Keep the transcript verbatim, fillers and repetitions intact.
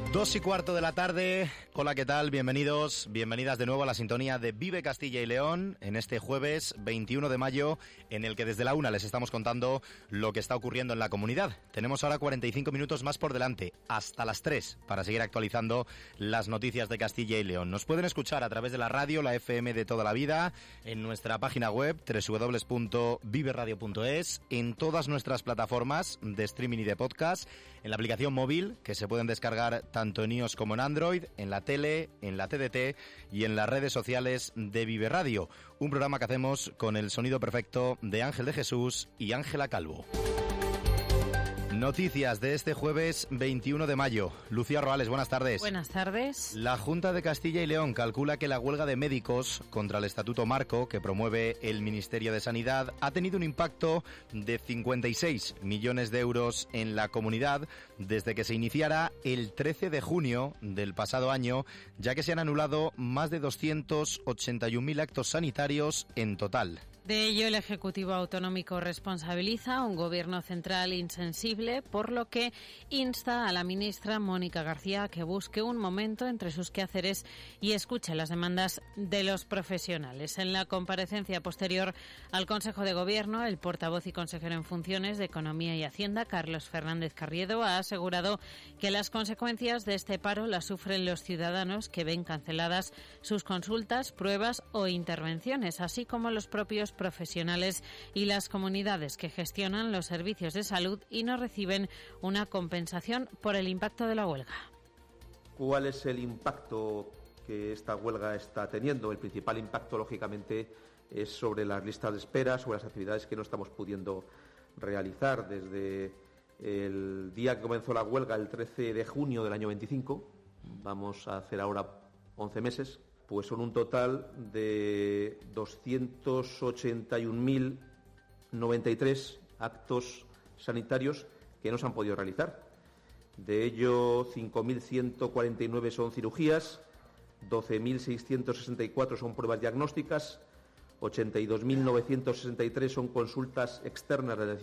Dos y cuarto de la tarde. Hola, ¿qué tal? Bienvenidos, bienvenidas de nuevo a la sintonía de Vive Castilla y León en este jueves veintiuno de mayo, en el que desde la una les estamos contando lo que está ocurriendo en la comunidad. Tenemos ahora cuarenta y cinco minutos más por delante, hasta las tres, para seguir actualizando las noticias de Castilla y León. Nos pueden escuchar a través de la radio, la F M de toda la vida, en nuestra página web doble u doble u doble u punto vive radio punto es, en todas nuestras plataformas de streaming y de podcast, en la aplicación móvil que se pueden descargar tanto en iOS como en Android, en la tele, en la T D T y en las redes sociales de Vive Radio. Un programa que hacemos con el sonido perfecto de Ángel de Jesús y Ángela Calvo. Noticias de este jueves veintiuno de mayo. Lucía Roales, buenas tardes. Buenas tardes. La Junta de Castilla y León calcula que la huelga de médicos contra el Estatuto Marco que promueve el Ministerio de Sanidad ha tenido un impacto de cincuenta y seis millones de euros en la comunidad desde que se iniciara el trece de junio del pasado año, ya que se han anulado más de doscientos ochenta y un mil actos sanitarios en total. De ello, el Ejecutivo Autonómico responsabiliza a un Gobierno central insensible, por lo que insta a la ministra Mónica García a que busque un momento entre sus quehaceres y escuche las demandas de los profesionales. En la comparecencia posterior al Consejo de Gobierno, el portavoz y consejero en funciones de Economía y Hacienda, Carlos Fernández Carriedo, ha asegurado que las consecuencias de este paro las sufren los ciudadanos que ven canceladas sus consultas, pruebas o intervenciones, así como los propios profesionales y las comunidades que gestionan los servicios de salud y no reciben una compensación por el impacto de la huelga. ¿Cuál es el impacto que esta huelga está teniendo? El principal impacto, lógicamente, es sobre las listas de espera, sobre las actividades que no estamos pudiendo realizar. Desde el día que comenzó la huelga, el trece de junio del año veinticinco, vamos a hacer ahora once meses, pues son un total de doscientos ochenta y un mil noventa y tres actos sanitarios que no se han podido realizar. De ello, cinco mil ciento cuarenta y nueve son cirugías, doce mil seiscientos sesenta y cuatro son pruebas diagnósticas, ochenta y dos mil novecientos sesenta y tres son consultas externas,